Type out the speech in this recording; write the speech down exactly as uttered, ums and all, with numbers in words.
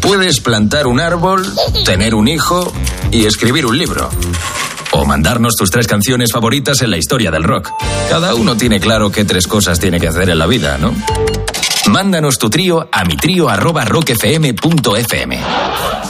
Puedes plantar un árbol, tener un hijo y escribir un libro. O mandarnos tus tres canciones favoritas en la historia del rock. Cada uno tiene claro qué tres cosas tiene que hacer en la vida, ¿no? Mándanos tu trío a mi trío arroba rock f m punto f m.